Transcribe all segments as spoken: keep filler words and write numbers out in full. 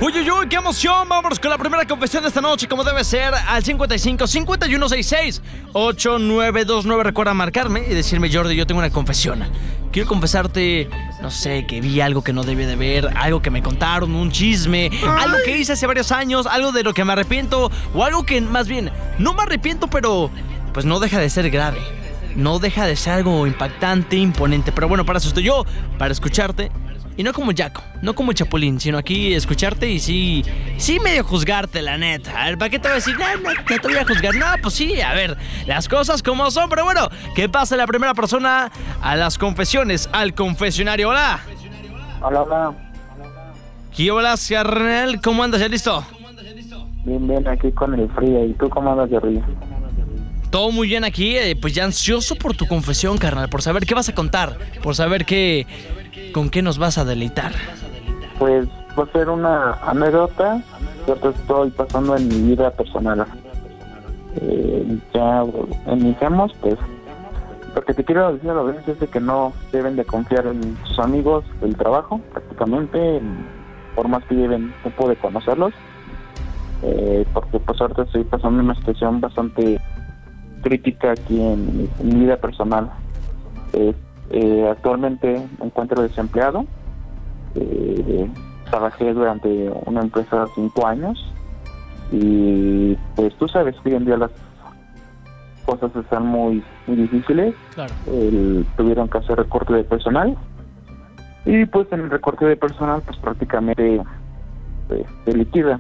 Uy, uy, uy, qué emoción. Vámonos con la primera confesión de esta noche, como debe ser, al cincuenta y cinco, cincuenta y uno sesenta y seis, ochenta y nueve veintinueve. Recuerda marcarme y decirme: Jordi, yo tengo una confesión. Quiero confesarte, no sé, que vi algo que no debía de ver, algo que me contaron, un chisme, algo que hice hace varios años, algo de lo que me arrepiento, o algo que más bien no me arrepiento, pero pues no deja de ser grave. No deja de ser algo impactante, imponente. Pero bueno, para eso estoy yo, para escucharte. Y no como Jaco, no como Chapulín, sino aquí escucharte y sí, sí medio juzgarte, la neta. A ver, ¿para qué te voy a decir? No, no, no te voy a juzgar. No, pues sí, a ver, las cosas como son. Pero bueno, que pase la primera persona a las confesiones, al confesionario. Hola. Hola, hola. ¿Qué hola, carnal? ¿Cómo andas? ¿Ya listo? Bien, bien, aquí con el frío. ¿Y tú cómo andas de río? Todo muy bien aquí, eh, pues ya ansioso por tu confesión, carnal, por saber qué vas a contar, por saber qué, con qué nos vas a deleitar. Pues va a ser una anécdota que te estoy pasando en mi vida personal. Eh, ya iniciamos, pues lo que te quiero decir a la vez es de que no deben de confiar en sus amigos del trabajo, prácticamente, por más que lleven tiempo de conocerlos, eh, porque pues ahorita estoy pasando una situación bastante crítica aquí en mi, en mi vida personal. Eh, eh, actualmente me encuentro desempleado. Eh, trabajé durante una empresa cinco años y pues tú sabes que hoy en día las cosas están muy, muy difíciles. Claro. Eh, tuvieron que hacer recorte de personal y pues en el recorte de personal pues prácticamente pues, se liquida.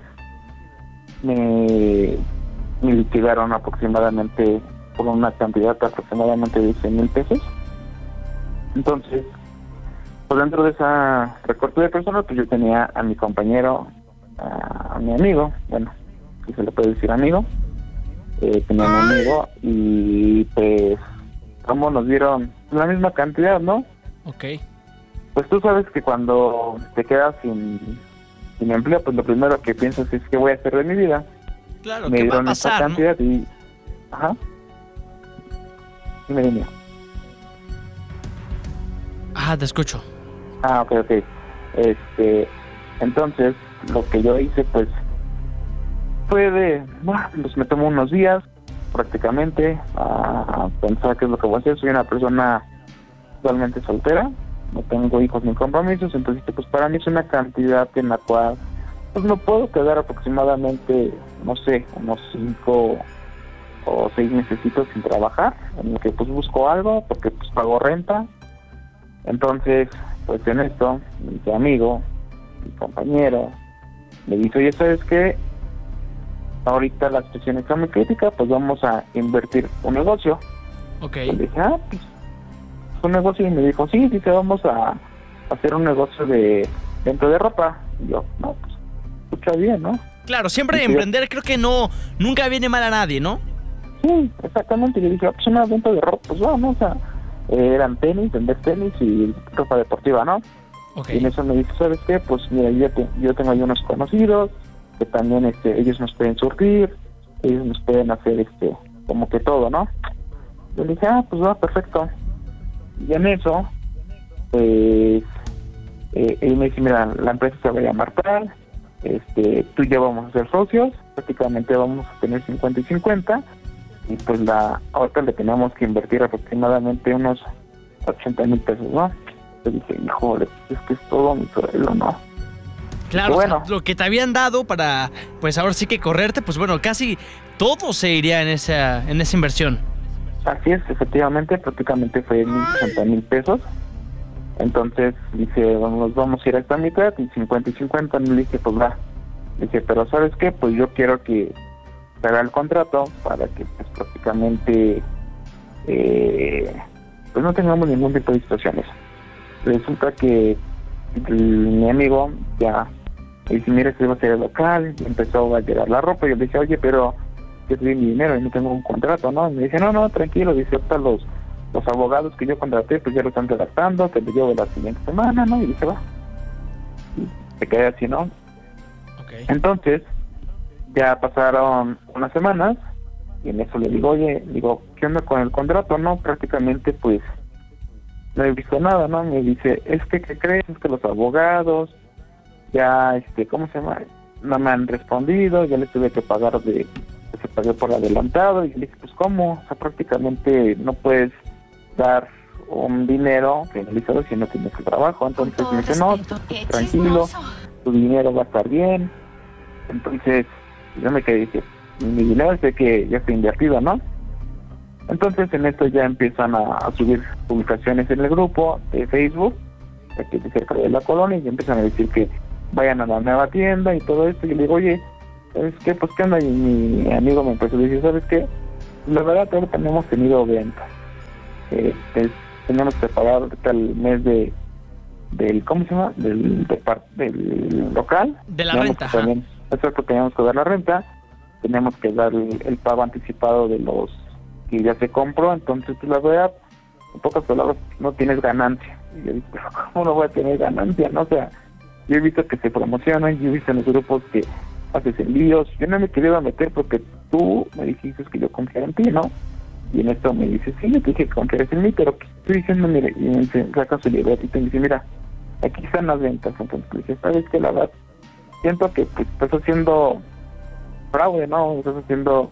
Me me liquidaron aproximadamente por una cantidad de aproximadamente de cien mil pesos. Entonces, pues dentro de esa recorte de personal, pues yo tenía a mi compañero, a, a mi amigo, bueno, si se le puede decir amigo, eh, tenía a mi amigo y pues ambos nos dieron la misma cantidad, ¿no? Ok. Pues tú sabes que cuando te quedas sin, sin empleo, pues lo primero que piensas es: ¿qué voy a hacer de mi vida? Claro, Me ¿qué va a dieron esa pasar, cantidad, ¿no? y ajá, y me venía. Ah, te escucho. Ah, ok, ok. Este, entonces, lo que yo hice, pues, fue de, bueno, pues me tomó unos días, prácticamente, a pensar qué es lo que voy a hacer. Soy una persona totalmente soltera, no tengo hijos ni compromisos, entonces, pues, para mí es una cantidad en la cual pues no puedo quedar aproximadamente, no sé, unos cinco o seis mesecitos sin trabajar, en el que pues busco algo, porque pues pago renta. Entonces, pues en esto, mi amigo, mi compañero, me dice: oye, ¿sabes qué? Ahorita la situación está muy crítica, pues vamos a invertir un negocio. Ok. Y le dije: ah, pues, un negocio, y me dijo: sí, dice, vamos a hacer un negocio de dentro de ropa. Y yo, no, pues, escucha bien, ¿no? Claro, siempre Y emprender creo que no, nunca viene mal a nadie, ¿no? Sí, exactamente. Y le dije: pues una venta de ropa, pues vamos a... Eh, eran tenis, vender tenis y ropa deportiva, ¿no? Ok. Y en eso me dice: ¿sabes qué? Pues mira, yo, te, yo tengo ahí unos conocidos que también este, ellos nos pueden surtir, ellos nos pueden hacer este como que todo, ¿no? Yo le dije: ah, pues va, perfecto. Y en eso, pues, eh, él me dice: mira, la empresa se va a llamar tal, este, tú y yo vamos a ser socios, prácticamente vamos a tener cincuenta y cincuenta, y pues la ahorita le tenemos que invertir aproximadamente unos ochenta mil pesos, ¿no? Yo dije: híjole, es que es todo mi sueldo, ¿no? Claro, bueno, o sea, lo que te habían dado para, pues ahora sí que correrte, pues bueno, casi todo se iría en esa, en esa inversión. así es, efectivamente, prácticamente fue mil sesenta mil pesos. Entonces dije: bueno, nos vamos a ir a esta mitad y cincuenta y cincuenta. Le dije: pues va. Dije: pero ¿sabes qué? Pues yo quiero que se haga el contrato para que pues prácticamente eh, pues no tengamos ningún tipo de situaciones. Resulta que el, mi amigo ya me dice: mira, este va a ser el local, y empezó a llegar la ropa. Y yo le dije: oye, pero yo te di mi dinero y no tengo un contrato, ¿no? Y me dice: no, no, tranquilo. Dice: ahorita los los abogados que yo contraté, pues ya lo están redactando, te lo llevo la siguiente semana, ¿no? Y dice: va. Y se quedé así, ¿no? Okay. Entonces, ya pasaron unas semanas, y en eso le digo: oye, digo, ¿qué onda con el contrato? No, prácticamente, pues, no he visto nada, ¿no? Me dice: es que, ¿qué crees? Es que los abogados ya, este, ¿cómo se llama? No me han respondido, ya les tuve que pagar de, se pagué por adelantado, y le dije, pues ¿cómo? O sea, prácticamente no puedes dar un dinero finalizado si no tienes el trabajo. Entonces me dice, no, tranquilo, tu dinero va a estar bien. Entonces yo me quedé y dije, mi dinero sé que ya está invertido, ¿no? Entonces en esto ya empiezan a, a subir publicaciones en el grupo de Facebook, aquí de cerca de la colonia, y empiezan a decir que vayan a la nueva tienda y todo esto. Y yo le digo, oye, ¿sabes qué? Pues qué onda. Y mi amigo me empezó a decir, ¿sabes qué? La verdad, ahorita no hemos tenido ventas. Eh, pues, tenemos que pagar ahorita el mes de del ¿cómo se llama? Del, de par, del local. De la tenemos renta. Que también, exacto, tenemos que dar la renta, tenemos que dar el, el pago anticipado de los que ya se compró. Entonces, pues, la verdad, en pocas palabras, no tienes ganancia. Y yo digo, pero ¿cómo no voy a tener ganancia? No, o sea, yo he visto que se promocionan, yo he visto en los grupos que haces envíos. Yo no me quería meter porque tú me dijiste que yo confiara en ti, ¿no? Y en esto me dice, sí, yo te dije que confías en mí, pero estoy diciendo, mire, y me saca su libretita y me dice, mira, aquí están las ventas. Entonces le dije, ¿sabes qué? La verdad, siento que pues, estás haciendo fraude, ¿no? Estás haciendo,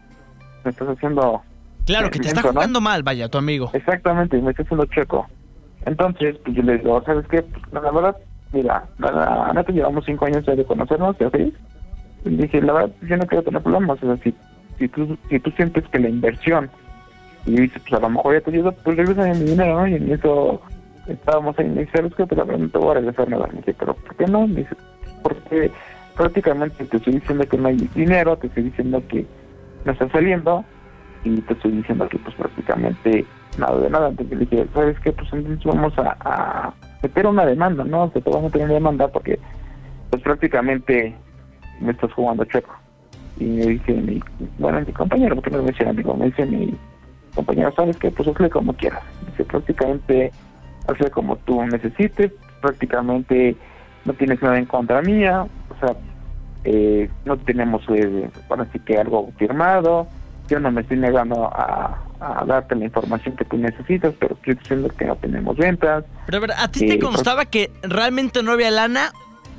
me estás haciendo... Claro, que te está jugando, ¿no?, mal, vaya, tu amigo. Exactamente, y me está haciendo chueco. Entonces, pues yo le digo, ¿sabes qué? Pues, la verdad, mira, la neta llevamos cinco años de conocernos, ¿ya ves? Y dije, la verdad, yo no quiero tener problemas. O sea, si, si, tú, si tú sientes que la inversión, y dices, pues a lo mejor ya te ayuda, pues regresa mi dinero, ¿no? Y en eso estábamos ahí, me dice, ¿sabes qué? Pues la verdad no te voy a regresar nada. Me dije, ¿pero por qué no? Me dice, porque prácticamente te estoy diciendo que no hay dinero, te estoy diciendo que no está saliendo, y te estoy diciendo que pues prácticamente nada de nada. Entonces le dije, ¿sabes qué? Pues entonces vamos a, a meter una demanda, ¿no? O sea, te vamos a tener una demanda porque pues prácticamente me estás jugando chueco. Y me dice mi, bueno, mi compañero, porque no me dice amigo, me dice mi compañero, ¿sabes qué? Pues hazle como quieras. Dice, prácticamente hazle como tú necesites, prácticamente no tienes nada en contra mía, o sea, eh, no tenemos, eh, bueno, así que algo firmado, yo no me estoy negando a, a darte la información que tú necesitas, pero estoy diciendo que no tenemos ventas. Pero a ver, ¿a ti te eh, constaba pues, que realmente no había lana?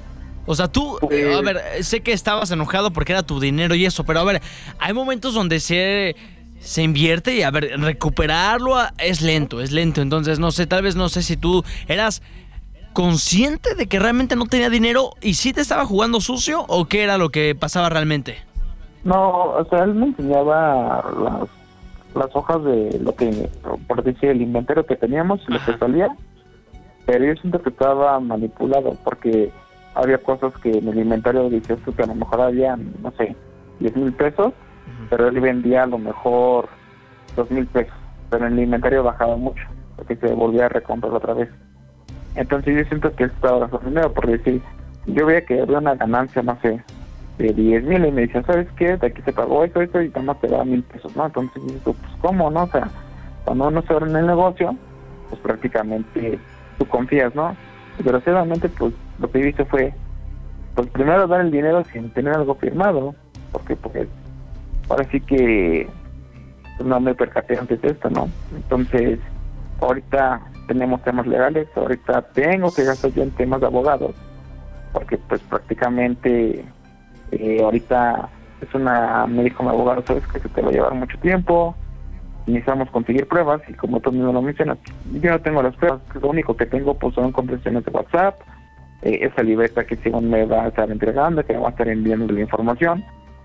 O sea, tú, pues, a ver, sé que estabas enojado porque era tu dinero y eso, pero a ver, hay momentos donde se, se invierte y, a ver, recuperarlo es lento, es lento. Entonces, no sé, tal vez no sé si tú eras consciente de que realmente no tenía dinero y sí te estaba jugando sucio o qué era lo que pasaba realmente. No, o sea, él me enseñaba las, las hojas de lo que, por decir, el inventario que teníamos, lo que salía, pero yo siento que estaba manipulado porque había cosas que en el inventario decías tú que a lo mejor había, no sé, diez mil pesos, uh-huh, pero él vendía a lo mejor dos mil pesos, pero en el inventario bajaba mucho, porque se volvía a recomprar otra vez. Entonces yo siento que él estaba gastando dinero, por decir, yo veía que había una ganancia, no sé, de diez mil, y me decían, ¿sabes qué? De aquí se pagó esto, esto, y nada más te da mil pesos, ¿no? Entonces yo digo, pues ¿cómo, no? O sea, cuando uno se abre en el negocio, pues prácticamente tú confías, ¿no? Desgraciadamente, pues lo que hice fue, pues primero dar el dinero sin tener algo firmado, porque porque ahora sí que pues, no me percaté antes de esto, ¿no? Entonces, ahorita tenemos temas legales, ahorita tengo que gastar yo en temas de abogados, porque pues prácticamente eh, ahorita es una, me dijo mi abogado, sabes que se te va a llevar mucho tiempo, necesitamos conseguir pruebas, y como tú mismo lo mencionas, yo no tengo las pruebas, lo único que tengo pues son conversaciones de WhatsApp, eh, esa libreta que según me va a estar entregando, que me va a estar enviando la información,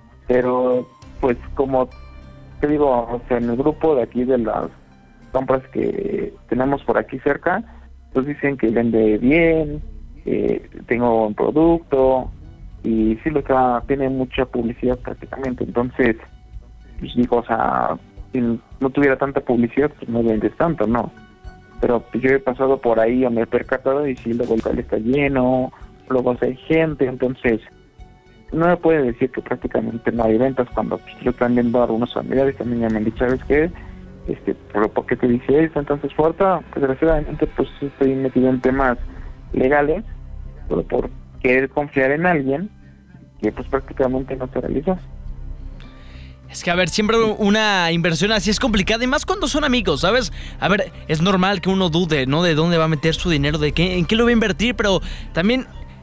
pero pues como te digo, o sea, en el grupo de aquí de las compras que tenemos por aquí cerca, pues dicen que vende bien, eh, tengo un producto, y sí, lo que va, tiene mucha publicidad prácticamente. Entonces pues digo, o sea, si no tuviera tanta publicidad, pues no vendes tanto, ¿no? Pero pues yo he pasado por ahí o me he percatado y sí, luego el local está lleno, luego hay gente, entonces no me puede decir que prácticamente no hay ventas cuando pues, yo también veo a algunos familiares también ya me han dicho, ¿sabes qué? Este, pero ¿por qué te dice eso? Entonces, fuerza, pues desgraciadamente pues estoy metido en temas legales, pero por querer confiar en alguien que pues prácticamente no se realizó. Es que, a ver, siempre una inversión así es complicada, y más cuando son amigos, ¿sabes? A ver, es normal que uno dude, ¿no? De dónde va a meter su dinero, de qué, en qué lo va a invertir, pero también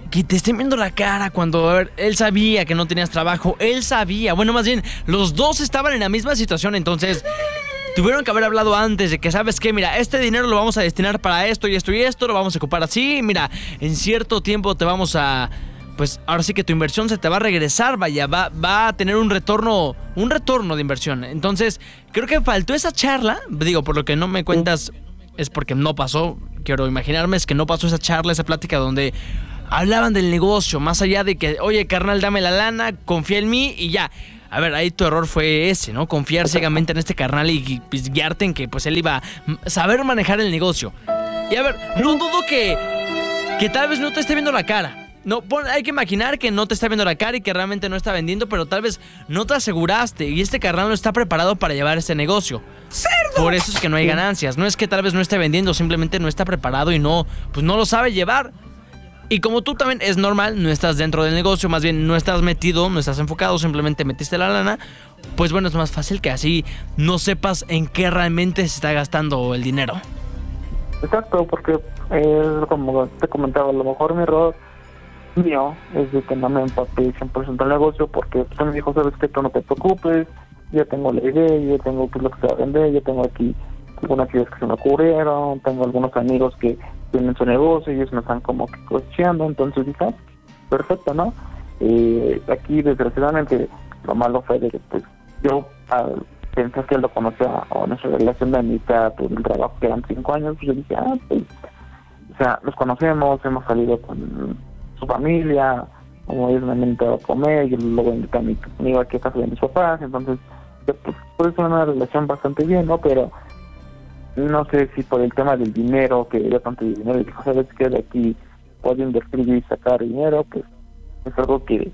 que te estén viendo la cara cuando, a ver, él sabía que no tenías trabajo, él sabía, bueno, más bien, los dos estaban en la misma situación, entonces tuvieron que haber hablado antes de que, ¿sabes qué? Mira, este dinero lo vamos a destinar para esto y esto y esto, lo vamos a ocupar así, mira, en cierto tiempo te vamos a, pues ahora sí que tu inversión se te va a regresar, vaya, va, va a tener un retorno, un retorno de inversión. Entonces, creo que faltó esa charla, digo, por lo que no me cuentas es porque no pasó, quiero imaginarme, es que no pasó esa charla, esa plática donde hablaban del negocio, más allá de que, oye, carnal, dame la lana, confía en mí y ya. A ver, ahí tu error fue ese, ¿no? Confiar ciegamente en este carnal y pues, guiarte en que pues él iba a saber manejar el negocio. Y a ver, no dudo que, que tal vez no te esté viendo la cara. No, pon, hay que imaginar que no te está viendo la cara y que realmente no está vendiendo, pero tal vez no te aseguraste y este carnal no está preparado para llevar este negocio. ¡Cerdo! Por eso es que no hay ganancias. No es que tal vez no esté vendiendo, simplemente no está preparado y no, pues no lo sabe llevar. Y como tú también es normal, no estás dentro del negocio, más bien no estás metido, no estás enfocado, simplemente metiste la lana, pues bueno, es más fácil que así no sepas en qué realmente se está gastando el dinero. Exacto, porque eh, como te comentaba, a lo mejor mi error mío es de que no me empapé cien por ciento el negocio, porque usted me dijo, sabes que tú no te preocupes, ya tengo la idea, ya tengo pues, lo que se va a vender, ya tengo aquí algunas ideas que se me ocurrieron, tengo algunos amigos que tienen su negocio y ellos me están como que cocheando, entonces dije, ah, perfecto, ¿no? Eh, aquí desgraciadamente lo malo fue de que pues yo al pensar que él lo conocía o nuestra relación de amistad, pues el trabajo que eran cinco años, pues yo dije, ah, pues, o sea, nos conocemos, hemos salido con su familia, como ellos me han invitado a comer, yo luego invité a mi amigo aquí a casa de mis papás, entonces pues, pues es una relación bastante bien, ¿no? Pero no sé si por el tema del dinero, que yo tanto dinero, y dijo, ¿sabes qué? De aquí puedo invertir y sacar dinero, pues es algo que,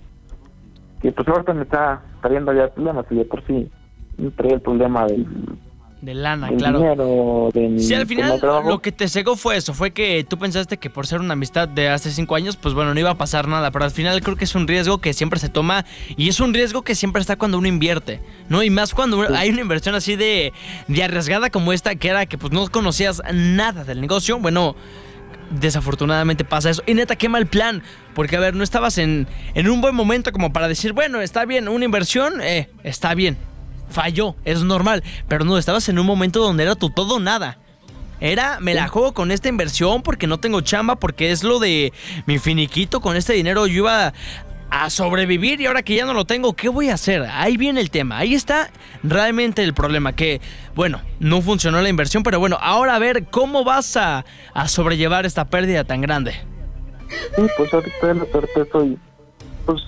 que pues ahorita me está trayendo ya problemas, y de por sí me trae el problema del... De lana, del claro. Dinero, de mi, sí, al final trabajo. Lo que te cegó fue eso, fue que tú pensaste que por ser una amistad de hace cinco años, pues bueno, no iba a pasar nada, pero al final creo que es un riesgo que siempre se toma y es un riesgo que siempre está cuando uno invierte, ¿no? Y más cuando sí. hay una inversión así de, de arriesgada como esta, que era que pues no conocías nada del negocio, bueno... Desafortunadamente pasa eso. Y neta, qué mal plan. Porque, a ver, no estabas en, en un buen momento como para decir, bueno, está bien, una inversión, eh, está bien. Falló, es normal. Pero no, estabas en un momento donde era tu todo o nada. Era, me la juego con esta inversión porque no tengo chamba, porque es lo de mi finiquito. Con este dinero yo iba a sobrevivir y ahora que ya no lo tengo, ¿qué voy a hacer? Ahí viene el tema, ahí está realmente el problema, que bueno, no funcionó la inversión, pero bueno, ahora a ver cómo vas a, a sobrellevar esta pérdida tan grande. Sí, pues ahorita lo peor estoy, pues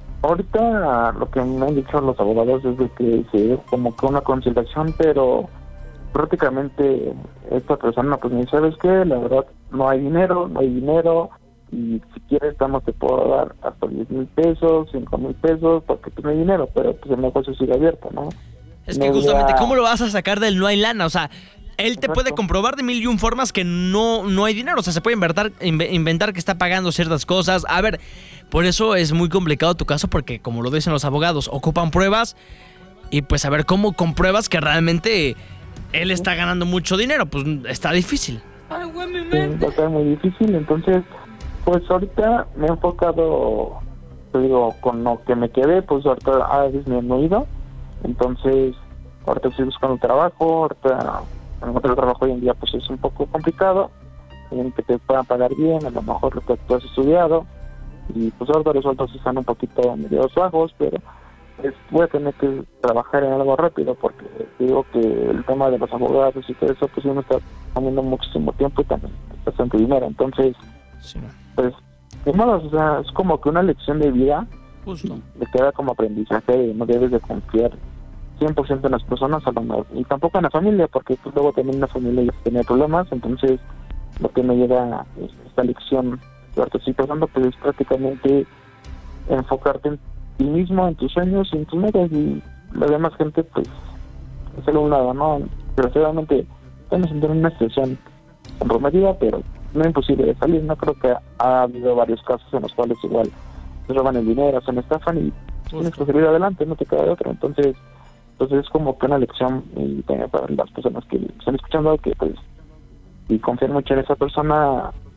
ahorita lo que me han dicho los abogados es de que se dio como que una conciliación, pero prácticamente esta persona pues me dice, ¿sabes qué? La verdad no hay dinero, no hay dinero, y si quieres estamos te puedo dar hasta diez mil pesos, cinco mil pesos, porque pues no hay dinero, pero pues el negocio sigue abierto, ¿no? Es que no justamente, había... ¿cómo lo vas a sacar del no hay lana? O sea, él te Exacto. puede comprobar de mil y un formas que no, no hay dinero, o sea, se puede inventar, inventar que está pagando ciertas cosas. A ver, por eso es muy complicado tu caso, porque como lo dicen los abogados, ocupan pruebas y pues a ver cómo compruebas que realmente él está ganando mucho dinero, pues está difícil. Ay, güey, mi mente. Sí, va a ser muy difícil, entonces... Pues ahorita me he enfocado, te digo, con lo que me quedé, pues ahorita ha disminuido, entonces ahorita estoy buscando trabajo, ahorita encontrar trabajo hoy en día pues es un poco complicado, en que te puedan pagar bien, a lo mejor lo que tú has estudiado, y pues ahorita los sueldos están un poquito medio bajos, pero pues voy a tener que trabajar en algo rápido, porque digo que el tema de los abogados y todo eso, pues uno está comiendo muchísimo tiempo y también bastante dinero, entonces... Sí. Pues, de modo, o sea, es como que una lección de vida. Justo. Me queda como aprendizaje, no debes de confiar cien por ciento en las personas, a lo mejor, y tampoco en la familia, porque pues, luego también la familia ya tiene problemas, entonces lo que me llega es esta lección que ahorita estoy pasando, pues es prácticamente enfocarte en ti mismo, en tus sueños y en tus metas, y la demás gente, pues, hacerlo a un lado, ¿no? Desgraciadamente, estamos en una situación comprometida, pero no es imposible de salir. No creo que ha habido varios casos en los cuales igual se roban el dinero, se estafan y tienes que salir adelante, no te queda de otro. Entonces, entonces es como que una lección y también para las personas que están escuchando, que pues y confían mucho en esa persona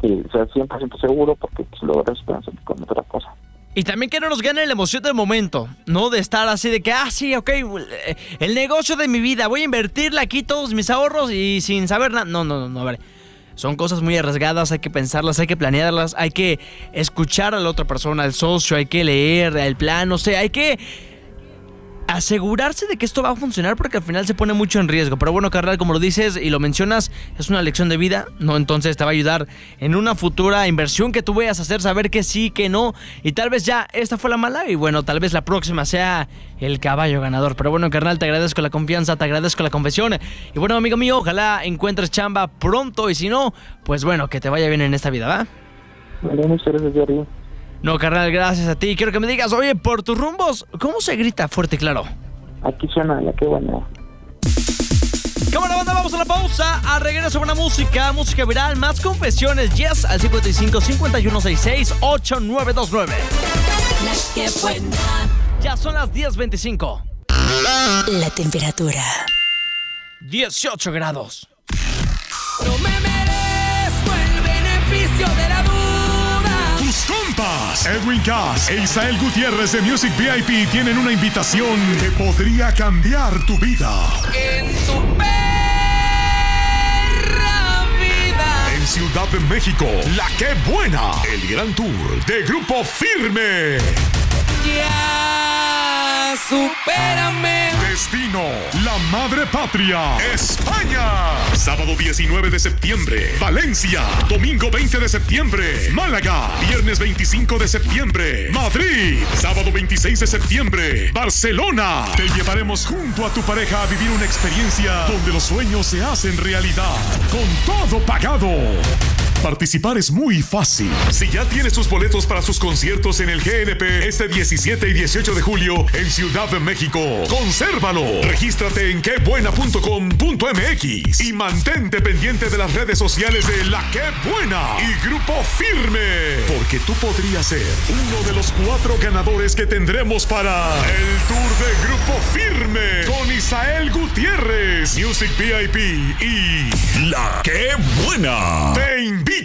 Sí, o sea, cien por ciento seguro, porque pues luego después con otra cosa. Y también que no nos gane la emoción del momento, ¿no? De estar así de que, ah, sí, ok, el negocio de mi vida, voy a invertirle aquí todos mis ahorros y sin saber nada. No, no, no, no, vale. Son cosas muy arriesgadas, hay que pensarlas, hay que planearlas, hay que escuchar a la otra persona, al socio, hay que leer el plan, o sea, hay que asegurarse de que esto va a funcionar porque al final se pone mucho en riesgo. Pero bueno, carnal, como lo dices y lo mencionas, es una lección de vida, ¿no? Entonces te va a ayudar en una futura inversión que tú vayas a hacer, saber que sí, que no. Y tal vez ya esta fue la mala y bueno, tal vez la próxima sea el caballo ganador. Pero bueno, carnal, te agradezco la confianza, te agradezco la confesión. Y bueno, amigo mío, ojalá encuentres chamba pronto y si no, pues bueno, que te vaya bien en esta vida, ¿va? Vale, muchas gracias, Jerry. No, carnal, gracias a ti. Quiero que me digas, oye, por tus rumbos, ¿cómo se grita fuerte y claro? Aquí suena, ya qué bueno. Cámara, banda, vamos a la pausa. A regreso buena música, música viral, más confesiones. Yes, al cincuenta y cinco, cincuenta y uno sesenta y seis, ochenta y nueve veintinueve. La que buena. Ya son las diez veinticinco. La temperatura. dieciocho grados. No me merezco el beneficio de la duda. Tus compas, Edwin Cass e Isael Gutiérrez de Music V I P tienen una invitación que podría cambiar tu vida. En tu perra vida. En Ciudad de México, La Que Buena, el gran tour de Grupo Firme. Ya, supérame. Destino, la madre patria, España. Sábado diecinueve de septiembre, Valencia. Domingo veinte de septiembre, Málaga. Viernes veinticinco de septiembre, Madrid. Sábado veintiséis de septiembre, Barcelona. Te llevaremos junto a tu pareja a vivir una experiencia donde los sueños se hacen realidad. Con todo pagado. Participar es muy fácil. Si ya tienes tus boletos para sus conciertos en el G N P este diecisiete y dieciocho de julio en Ciudad de México, consérvalo. Regístrate en que buena punto com punto m x y mantente pendiente de las redes sociales de La Que Buena y Grupo Firme, porque tú podrías ser uno de los cuatro ganadores que tendremos para el tour de Grupo Firme con Isael Gutiérrez, Music V I P y La Que Buena. Te invitan.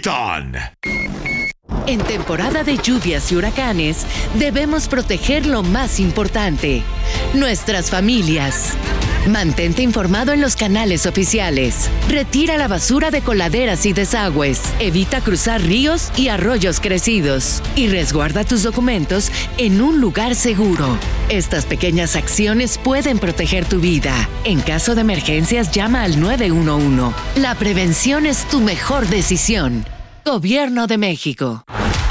En temporada de lluvias y huracanes, debemos proteger lo más importante, nuestras familias. Mantente informado en los canales oficiales. Retira la basura de coladeras y desagües. Evita cruzar ríos y arroyos crecidos. Y resguarda tus documentos en un lugar seguro. Estas pequeñas acciones pueden proteger tu vida. En caso de emergencias, llama al nueve uno uno. La prevención es tu mejor decisión. Gobierno de México.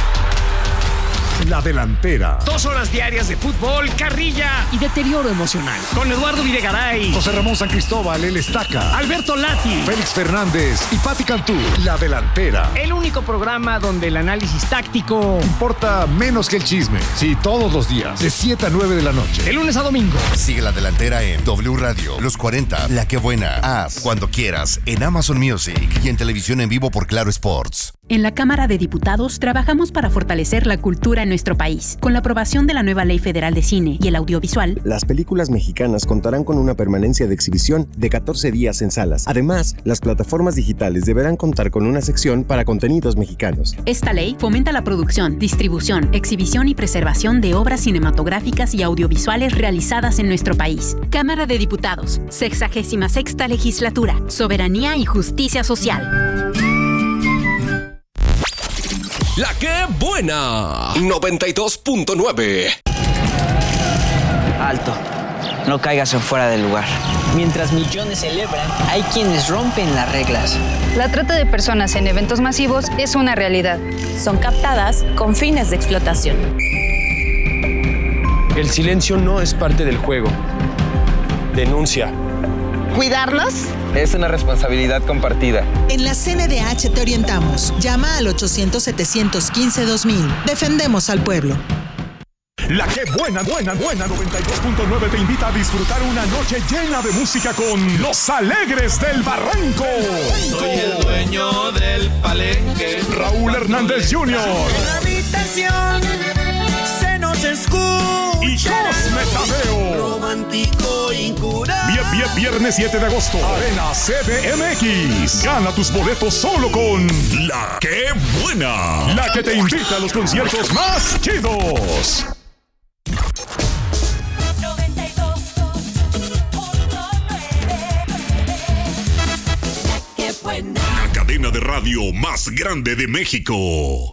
La Delantera. Dos horas diarias de fútbol, carrilla y deterioro emocional. Con Eduardo Videgaray, José Ramón San Cristóbal, el Estaca, Alberto Lati, Félix Fernández y Pati Cantú. La Delantera. El único programa donde el análisis táctico importa menos que el chisme. Sí, todos los días, de siete a nueve de la noche. De lunes a domingo. Sigue La Delantera en W Radio, Los cuarenta, La Que Buena, Haz, cuando quieras, en Amazon Music y en televisión en vivo por Claro Sports. En la Cámara de Diputados trabajamos para fortalecer la cultura en nuestro país. Con la aprobación de la nueva Ley Federal de Cine y el Audiovisual, las películas mexicanas contarán con una permanencia de exhibición de catorce días en salas. Además, las plataformas digitales deberán contar con una sección para contenidos mexicanos. Esta ley fomenta la producción, distribución, exhibición y preservación de obras cinematográficas y audiovisuales realizadas en nuestro país. Cámara de Diputados, sexagésima sexta Legislatura, Soberanía y Justicia Social. La Que Buena, noventa y dos punto nueve. Alto, no caigas en fuera del lugar. Mientras millones celebran, hay quienes rompen las reglas. La trata de personas en eventos masivos es una realidad. Son captadas con fines de explotación. El silencio no es parte del juego. Denuncia. ¿Cuidarnos? Es una responsabilidad compartida. En la C N D H te orientamos. Llama al ochocientos, setecientos quince, dos mil. Defendemos al pueblo. La Que Buena, buena, buena noventa y dos punto nueve te invita a disfrutar una noche llena de música con Los Alegres del Barranco. Soy el dueño del palenque. Raúl Hernández junior En la habitación se nos escucha. Y Cosme Tadeo. Romántico incurable. Bien, viernes siete de agosto, Arena C D M X. Gana tus boletos solo con La Que Buena, la que te invita a los conciertos más chidos. La cadena de radio más grande de México.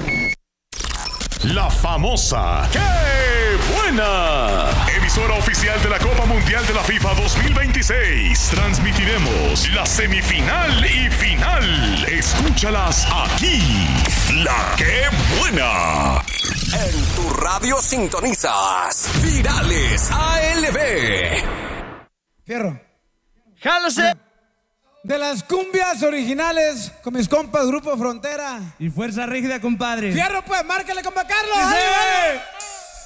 La famosa ¡Qué Buena! Emisora oficial de la Copa Mundial de la FIFA dos mil veintiséis. Transmitiremos la semifinal y final. Escúchalas aquí. La ¡Qué Buena! En tu radio sintonizas Virales A L B. Fierro. ¡Jálese! De las cumbias originales con mis compas Grupo Frontera y Fuerza Rígida, compadre. Fierro, pues, márcale, compa Carlos. ¡Sí!